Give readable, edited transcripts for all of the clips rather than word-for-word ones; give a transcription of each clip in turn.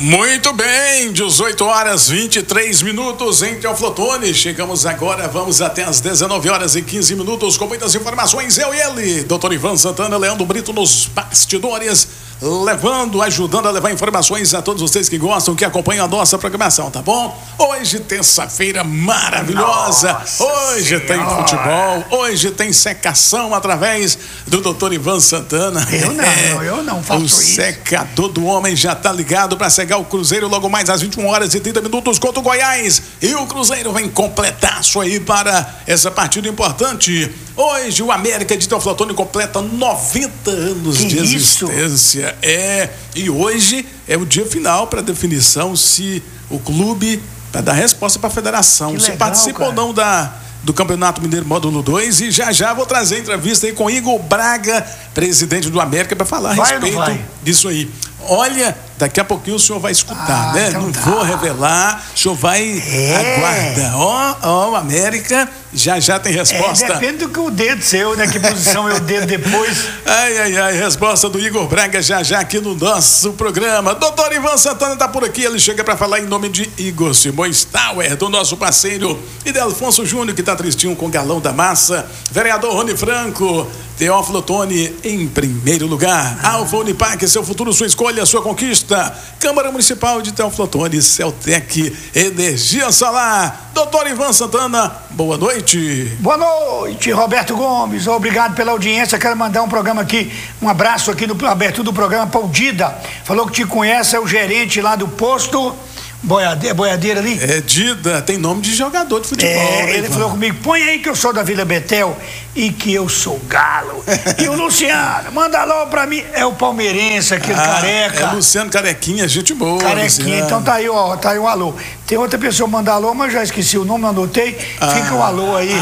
Muito bem, 18 horas 23 minutos em Teoflotone. Chegamos agora, vamos até as 19 horas e 15 minutos com muitas informações. Eu e ele, Dr. Ivan Santana, Leandro Brito nos bastidores, ajudando a levar informações a todos vocês que gostam, que acompanham a nossa programação, tá bom? Hoje, terça-feira maravilhosa. Nossa hoje Senhora. Tem futebol, hoje tem secação através do Dr. Ivan Santana. Eu não faço o isso. O secador do homem já tá ligado para cegar o Cruzeiro logo mais às 21 horas e 30 minutos contra o Goiás. E o Cruzeiro vem completaço aí para essa partida importante. Hoje o América de Teoflotone completa 90 anos de existência. E hoje é o dia final para definição se o clube vai dar resposta para a federação. Se participa ou não do Campeonato Mineiro Módulo 2. E já vou trazer entrevista aí com Igor Braga, presidente do América, para falar a respeito disso aí. Olha, daqui a pouquinho o senhor vai escutar, né? Então não vou revelar, o senhor vai aguardar. Ó, América, já tem resposta. Depende do dedo seu, né? Que posição é o dedo depois. Ai, resposta do Igor Braga já aqui no nosso programa. Doutor Ivan Santana tá por aqui, ele chega para falar em nome de Igor Simões Tower, do nosso parceiro, e de Alfonso Júnior, que tá tristinho com o galão da massa. Vereador Rony Franco, Teoflotone em primeiro lugar. Alfa Unipac, seu futuro, sua escolha, sua conquista. Câmara Municipal de Teoflotone, Celtec, Energia Solar. Doutor Ivan Santana, boa noite. Boa noite, Roberto Gomes. Obrigado pela audiência. Quero mandar um abraço aqui no abertura do programa para o Dida. Falou que te conhece, é o gerente lá do posto boiadeira ali. É, Dida, tem nome de jogador de futebol. Ele falou comigo, põe aí que eu sou da Vila Betel e que eu sou galo. E o Luciano, manda alô pra mim. É o palmeirense, aquele careca. É Luciano Carequinha, gente boa. Carequinha, Luciano. então tá aí, ó, tá aí o alô. Tem outra pessoa mandar alô, mas já esqueci o nome, não anotei. Fica o alô aí.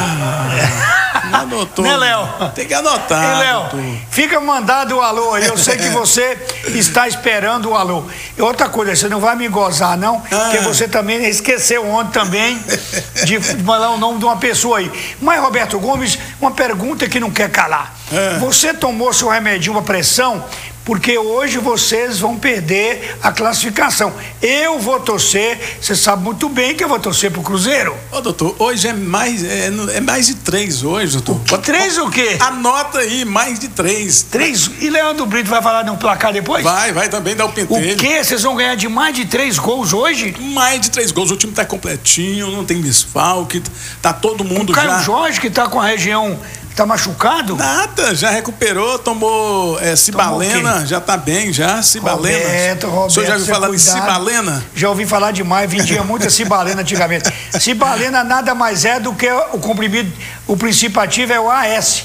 Não anotou. Né, Léo? Tem que anotar. Ei, Léo, fica mandado o alô aí. Eu sei que você está esperando o alô. E outra coisa, você não vai me gozar, não, porque você também esqueceu ontem também de falar o nome de uma pessoa aí. Mas, Roberto Gomes, uma pergunta que não quer calar. Você tomou seu remedinho para pressão? Porque hoje vocês vão perder a classificação. Eu vou torcer, você sabe muito bem que eu vou torcer pro Cruzeiro. Ô, doutor, hoje é mais de 3 hoje, doutor. 3 o quê? Anota aí, mais de 3. 3? E Leandro Brito vai falar no placar depois? Vai também dar o pentelho. O quê? Vocês vão ganhar de mais de 3 gols hoje? Mais de 3 gols, o time tá completinho, não tem desfalque, tá todo mundo o Caio já... Jorge, que tá com a região... Tá machucado? Nada, já recuperou, tomou cibalena, já tá bem, já, cibalena. Roberto, o senhor já ouviu falar em cibalena? Já ouvi falar demais, vendia muita cibalena antigamente. Cibalena nada mais é do que o comprimido, o princípio ativo é o AS.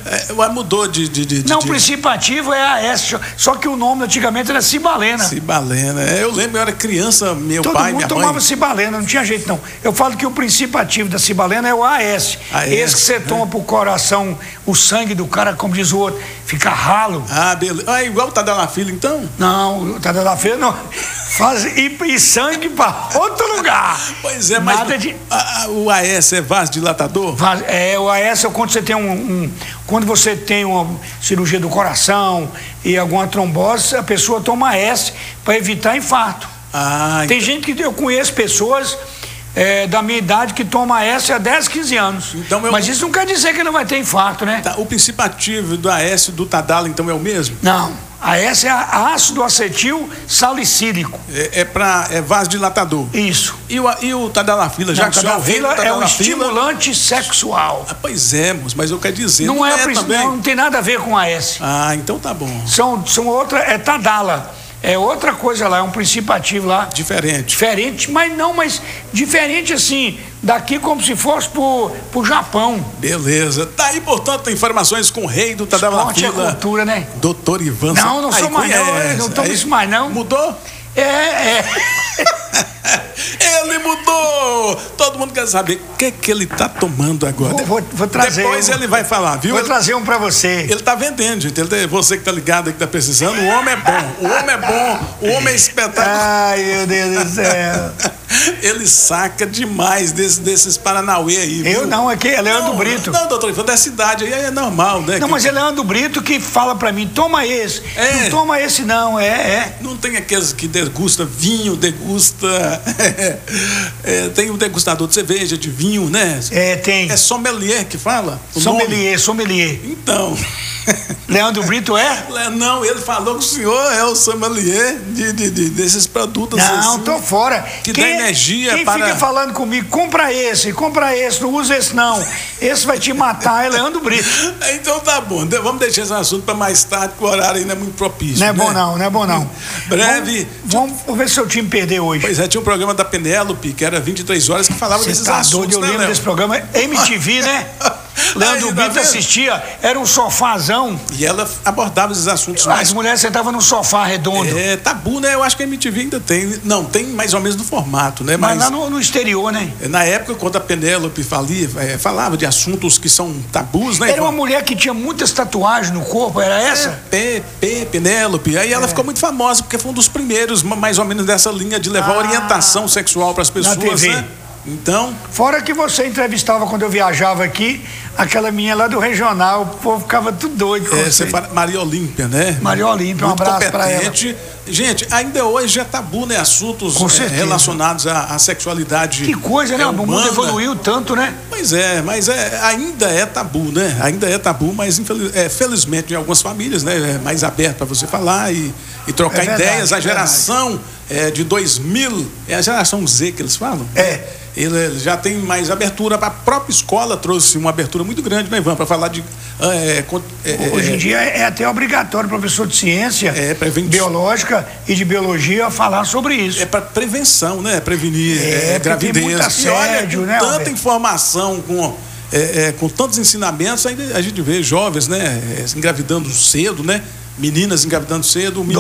Mudou Não, o princípio ativo é AS, só que o nome antigamente era cibalena. Cibalena, eu lembro, eu era criança, meu pai, minha mãe... Todo mundo tomava cibalena, não tinha jeito não. Eu falo que o princípio ativo da cibalena é o AS. Esse que você toma pro coração, o sangue do cara, como diz o outro, fica ralo. Beleza. Igual o Tadalafila, então? Não, o Tadalafila não. Faz e sangue para outro lugar. Pois é, mas o AS é vasodilatador? O AS é quando você tem quando você tem uma cirurgia do coração e alguma trombose, a pessoa toma AS para evitar infarto. Tem gente que eu conheço pessoas da minha idade que toma AS há 10, 15 anos. Então, mas isso não quer dizer que não vai ter infarto, né? O princípio ativo do AS e do Tadala, então, é o mesmo? Não. AS é ácido acetil salicílico. É vasodilatador. Isso. E o Tadalafila, já que Tadalafila é um estimulante sexual. Pois é, mas eu quero dizer... Não tem nada a ver com AS. Então tá bom. São outra, é Tadala. É outra coisa lá, é um princípio ativo lá. Diferente, mas diferente assim, daqui como se fosse pro Japão. Beleza. Tá aí, portanto, informações com o rei do Tadalafila. Esporte é cultura, né? Doutor Ivan. Não sou mais não tomo isso mais não. Mudou? Ele mudou! Todo mundo quer saber o que ele tá tomando agora. Vou trazer. Depois ele vai falar, viu? Vou trazer um pra você. Ele tá vendendo, gente. Você que tá ligado aí, que tá precisando. O homem é bom. O homem é espetacular. Ai, meu Deus do céu. Ele saca demais desses Paranauê aí, viu? Eu não, é Leandro Brito. Não, doutor, falando da cidade aí é normal, né? Não, mas é Leandro Brito que fala pra mim, toma esse. Não toma esse não, Não tem aqueles que degusta vinho, tem um degustador de cerveja, de vinho, né? Tem. É sommelier que fala? Sommelier. Então... Leandro Brito é? Não, ele falou que o senhor é o sommelier desses produtos. Não, assim, tô fora. Que dá energia quem para... fica falando comigo, compra esse, não usa esse não. Esse vai te matar, é Leandro Brito. Então tá bom, vamos deixar esse assunto para mais tarde, que o horário ainda é muito propício. Não é bom não. Breve. Vamos ver se seu time perder hoje. Pois é, tinha um programa da Penélope, que era 23 horas, que falava desses assuntos. Eu lembro desse programa, MTV, né? Leandro Brito assistia, era um sofazão. E ela abordava esses assuntos mais. As mulheres sentavam num sofá redondo. Tabu, né? Eu acho que a MTV ainda tem. Não, tem mais ou menos no formato, né? Mas lá no exterior, né? Na época, quando a Penélope falava de assuntos que são tabus, né? Era uma mulher que tinha muitas tatuagens no corpo, era essa? Penélope. Aí ela ficou muito famosa, porque foi um dos primeiros, mais ou menos, dessa linha de levar orientação sexual para as pessoas, na TV. Né? Então... Fora que você entrevistava quando eu viajava aqui, aquela minha lá do regional, o povo ficava tudo doido com você. Fala Maria Olímpia, né? Maria Olímpia, um abraço para ela. Gente, ainda hoje é tabu, né? Assuntos relacionados à sexualidade. Que coisa, né? O mundo evoluiu tanto, né? Pois é, mas ainda é tabu, né? Ainda é tabu, mas felizmente em algumas famílias, né? É mais aberto para você falar e trocar ideias. A geração de 2000, é a geração Z que eles falam? Ele já tem mais abertura. A própria escola trouxe uma abertura muito grande, né, Ivan, para falar de... Hoje em dia é até obrigatório o professor de ciência biológica e de biologia falar sobre isso. É para prevenção, né? Prevenir gravidez. Tem muito assédio, né? Tanta informação, com tantos ensinamentos, ainda a gente vê jovens, né? Engravidando cedo, né? Meninas engravidando cedo.